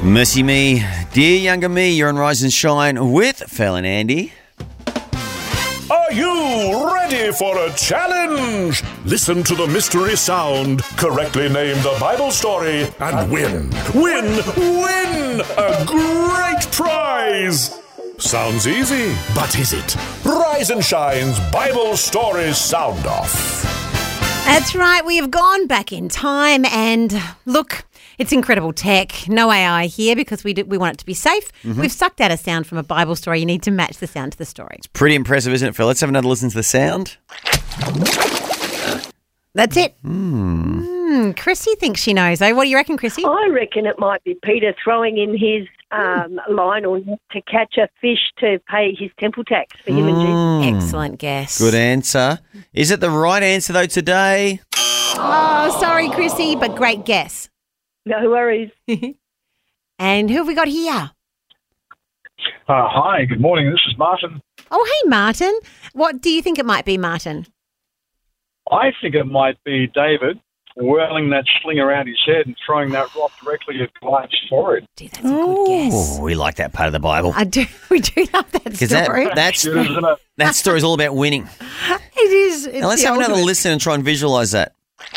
Mercy me, dear younger me, you're on Rise and Shine with Phil and Andy. Are you ready for a challenge? Listen to the mystery sound, correctly name the Bible story, and win a great prize. Sounds easy, but is it? Rise and Shine's Bible Story Sound Off. That's right. We have gone back in time and look, it's incredible tech. No AI here because we want it to be safe. We've sucked out a sound from a Bible story. You need to match the sound to the story. Pretty impressive, isn't it, Phil? Let's have another listen to the sound. That's it. Chrissy thinks she knows. Oh, what do you reckon, Chrissy? I reckon it might be Peter throwing in his line or net to catch a fish to pay his temple tax for him and Jesus. Excellent guess. Good answer. Is it the right answer, though, today? Oh, sorry, Chrissy, but great guess. No worries. And who have we got here? Hi, good morning. This is Martin. Oh, hey, Martin. What do you think it might be, Martin? I think it might be David whirling that sling around his head and throwing that rock directly at Goliath's forehead. Gee, that's a good guess. Oh, we like that part of the Bible. I do. We do love that Because story. that story's all about winning. It is. Now let's have another listen and try and visualise that.